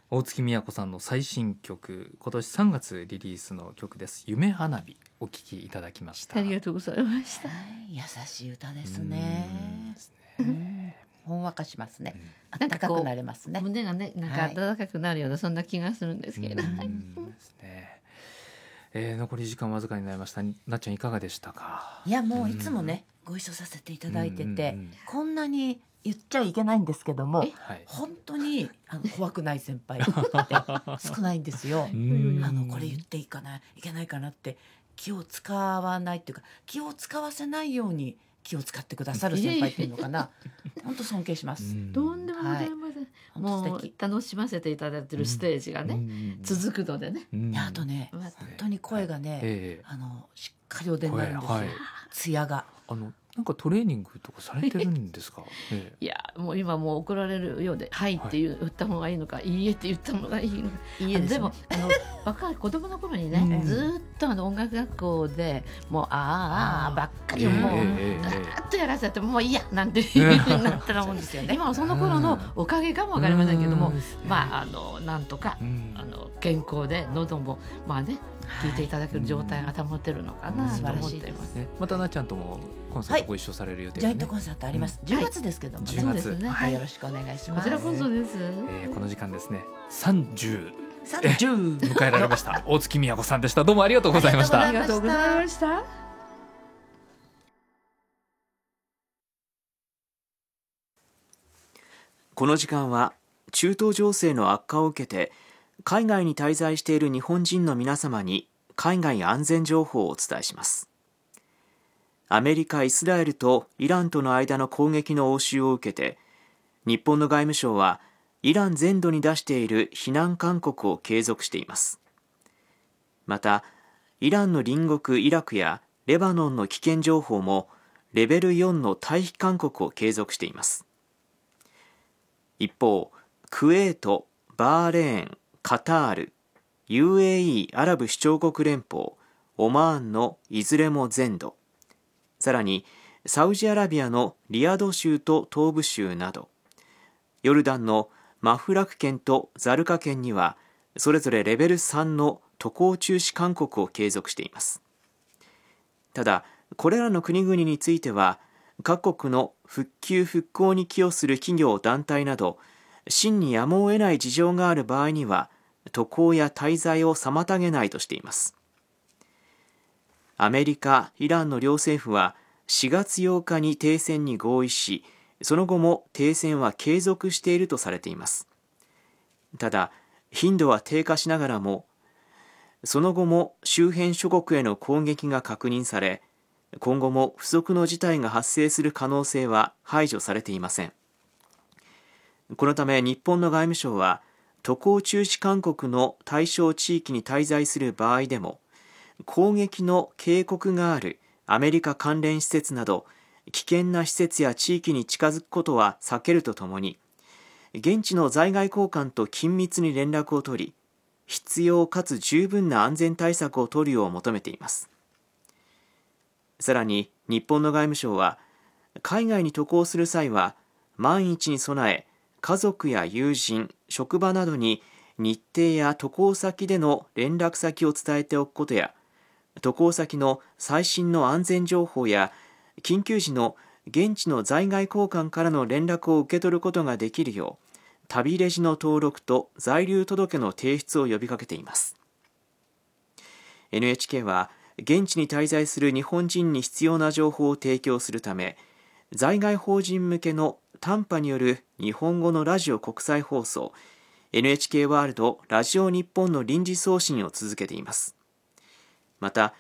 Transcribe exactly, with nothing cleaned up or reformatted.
大月みやこさんの最新曲、今年さんがつリリースの曲です。夢花火、お聴きいただきました。 ありがとうございました。 はい、優しい歌ですね。 ですね、 うん、ほんわかしますね。 うん、 暖かくなれますね。 胸がね、なんか暖かくなるような、はい、そんな気がするんですけど、はい、 ですね。えー、残り時間わずかになりました。なっちゃんいかがでしたか？ いやもういつもね、ご一緒させていただいてて、こんなに言っちゃいけないんですけども、本当にあの怖くない先輩って少ないんですよ。あのこれ言っていかないいけないかなって気を使わないっていうか、気を使わせないように気を使ってくださる先輩っていうのかな。本当尊敬します。 とんでもございません。はい、もう楽しませていただいてるステージがね、うん、続くのでね。 いやあとね、本当に声がね、えー、あのしっかりお出になるんですよ。はい、艶が。 あのなんかトレーニングとかされてるんですか？ええ、いやもう今もう怒られるようで、はいって言った方がいいのか、はい、いいえって言った方がいいのか。いいえですね。でもあの若い子供の頃にね、うん、ずっとあの音楽学校でもうあーあーばっかりもう、えー、ずっとやらせてもういいやなんていうふうになったら思うんですよね。今はその頃のおかげかもわかりませんけども、まああのなんとかあの健康で喉もまあね聞いていただける状態が保てるのかなと思っています。 ね、またなっちゃんともコンサートご一緒される予定ですね。 ジャイアントコンサートあります。うん、じゅうがつですけどもね。 じゅうがつ、 ね、 はい、よろしくお願いします。 こちらこそです。 えー、この時間ですね、さんじゅう迎えられました大月みやこさんでした。どうもありがとうございました。 ありがとうございました。 この時間は中東情勢の悪化を受けて海外に滞在している日本人の皆様に海外安全情報をお伝えします。アメリカ、イスラエルとイランとの間の攻撃の応酬を受けて、日本の外務省はイラン全土に出している避難勧告を継続しています。また、イランの隣国イラクやレバノンの危険情報もレベルよんの退避勧告を継続しています。一方、クウェート、バーレーン、カタール、ユーエーイー アラブ首長国連邦、オマーンのいずれも全土、さらにサウジアラビアのリヤド州と東部州など、ヨルダンのマフラク県とザルカ県にはそれぞれレベルさんの渡航中止勧告を継続しています。ただ、これらの国々については各国の復旧復興に寄与する企業団体など真にやむを得ない事情がある場合には渡航や滞在を妨げないとしています。アメリカ、イランの両政府はしがつようかに停戦に合意し、その後も停戦は継続しているとされています。ただ、頻度は低下しながらも、その後も周辺諸国への攻撃が確認され、今後も不測の事態が発生する可能性は排除されていません。このため日本の外務省は、渡航中止勧告の対象地域に滞在する場合でも、攻撃の警告があるアメリカ関連施設など危険な施設や地域に近づくことは避けるとともに、現地の在外公館と緊密に連絡を取り、必要かつ十分な安全対策を取るよう求めています。さらに日本の外務省は、海外に渡航する際は万一に備え、家族や友人、職場などに日程や渡航先での連絡先を伝えておくことや、渡航先の最新の安全情報や緊急時の現地の在外公館からの連絡を受け取ることができるよう、旅レジの登録と在留届の提出を呼びかけています。 エヌエイチケー は現地に滞在する日本人に必要な情報を提供するため、在外邦人向けの短波による日本語のラジオ国際放送 エヌエイチケー ワールドラジオ日本の臨時送信を続けています。また